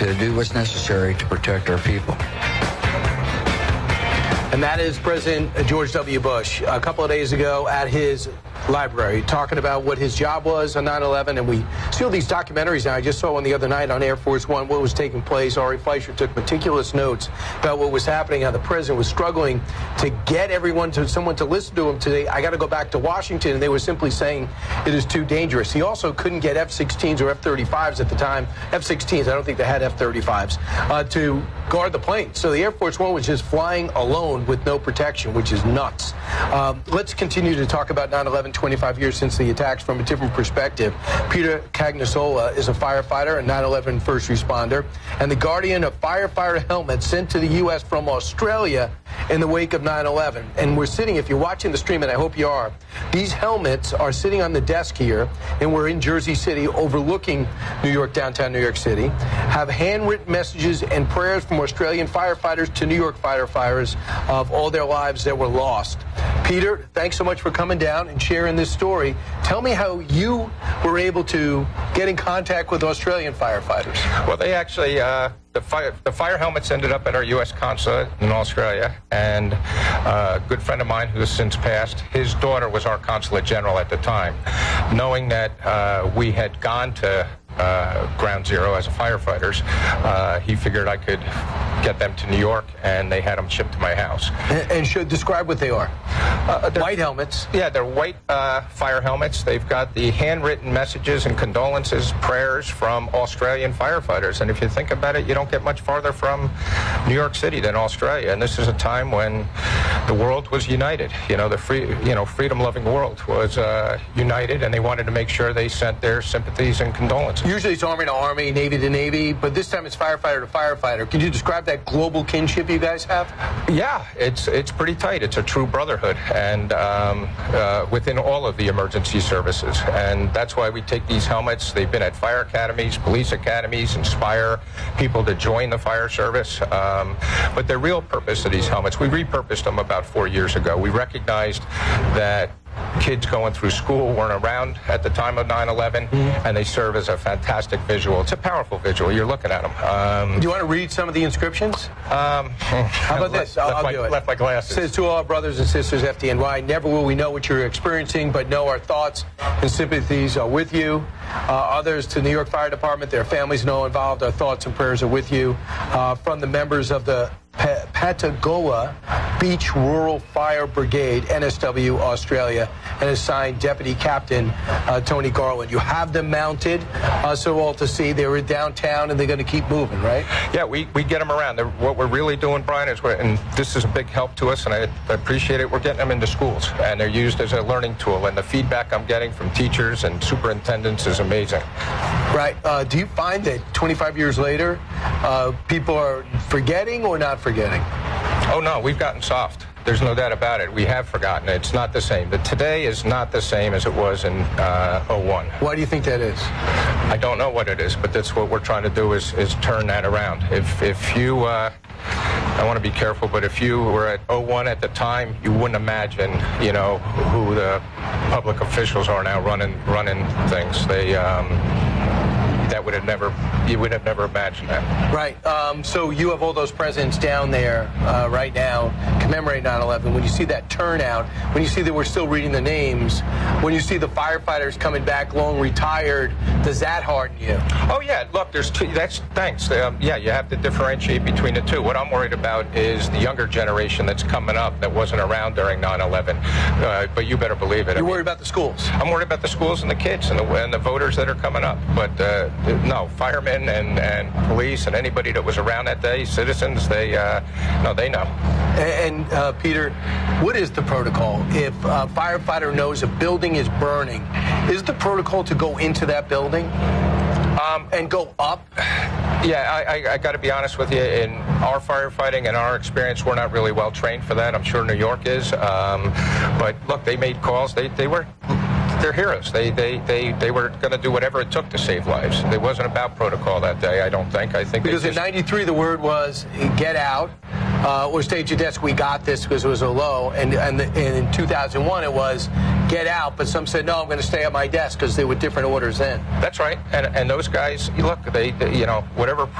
to do what's necessary to protect our people. And that is President George W. Bush a couple of days ago at his library talking about what his job was on 9/11. And we see all these documentaries now. I just saw one the other night on Air Force One, what was taking place. Ari Fleischer took meticulous notes about what was happening, how the president was struggling to get someone to listen to him today. I got to go back to Washington, and they were simply saying it is too dangerous. He also couldn't get F-16s or F-35s at the time. F-16s, I don't think they had F-35s, to guard the plane. So the Air Force One was just flying alone with no protection, which is nuts. Let's continue to talk about 9/11, 25 years since the attacks, from a different perspective. Peter Cagnasola is a firefighter and 9/11 first responder, and the guardian of firefighter helmets sent to the U.S. from Australia in the wake of 9/11. And we're sitting, if you're watching the stream, and I hope you are, these helmets are sitting on the desk here, and we're in Jersey City overlooking downtown New York City, have handwritten messages and prayers from Australian firefighters to New York firefighters of all their lives that were lost. Peter, thanks so much for coming down and sharing this story. Tell me how you were able to get in contact with Australian firefighters. Well, they actually, the fire helmets ended up at our U.S. consulate in Australia, and a good friend of mine who has since passed, his daughter was our consulate general at the time. Knowing that we had gone to Ground Zero as firefighters, he figured I could get them to New York, and they had them shipped to my house. And should describe what they are. White helmets. Yeah, they're white fire helmets. They've got the handwritten messages and condolences, prayers from Australian firefighters. And if you think about it, you don't get much farther from New York City than Australia. And this is a time when the world was united. You know, the freedom-loving world was united, and they wanted to make sure they sent their sympathies and condolences. Usually it's Army to Army, Navy to Navy, but this time it's firefighter to firefighter. Can you describe that global kinship you guys have? Yeah, it's pretty tight. It's a true brotherhood, and within all of the emergency services. And that's why we take these helmets. They've been at fire academies, police academies, inspire people to join the fire service. But the real purpose of these helmets, we repurposed them about 4 years ago. We recognized that kids going through school weren't around at the time of 9/11, and they serve as a fantastic visual. It's a powerful visual. You're looking at them. Do you want to read some of the inscriptions? How about this? I'll do it. Left my glasses. It says, to all our brothers and sisters, FDNY, never will we know what you're experiencing, but know our thoughts and sympathies are with you. Others to New York Fire Department, their families know involved, our thoughts and prayers are with you. From the members of the Patagola Beach Rural Fire Brigade, NSW, Australia, and is signed Deputy Captain Tony Garland. You have them mounted, so all to see. They're in downtown, and they're going to keep moving, right? Yeah, we get them around. What we're really doing, Brian, is and this is a big help to us, and I appreciate it, we're getting them into schools, and they're used as a learning tool, and the feedback I'm getting from teachers and superintendents is amazing. Right. Do you find that 25 years later, people are forgetting or not forgetting? Oh, no, we've gotten soft. There's no doubt about it. We have forgotten. It's not the same. Today is not the same as it was in 01. Why do you think that is? I don't know what it is, but that's what we're trying to do is turn that around. If you, I want to be careful, but if you were at 01 at the time, you wouldn't imagine, you know, who the public officials are now running things. They, you would have never imagined that. Right. So you have all those presidents down there right now commemorating 9/11. When you see that turnout, when you see that we're still reading the names, when you see the firefighters coming back long retired, does that hearten you? Oh, yeah. Look, there's two. Thanks. Yeah, you have to differentiate between the two. What I'm worried about is the younger generation that's coming up that wasn't around during 9/11. But you better believe it. You're worried about the schools? I'm worried about the schools and the kids and the voters that are coming up. But no, firemen and police and anybody that was around that day, citizens, they know. And Peter, what is the protocol? If a firefighter knows a building is burning, is the protocol to go into that building and go up? Yeah, I got to be honest with you. In our firefighting and our experience, we're not really well trained for that. I'm sure New York is. But look, they made calls. They're heroes. They were going to do whatever it took to save lives. It wasn't about protocol that day, I don't think. I think because in '93 the word was get out or stay at your desk. We got this because it was a low. And in 2001 it was get out. But some said no, I'm going to stay at my desk because there were different orders then. That's right. And those guys, look, they you know, whatever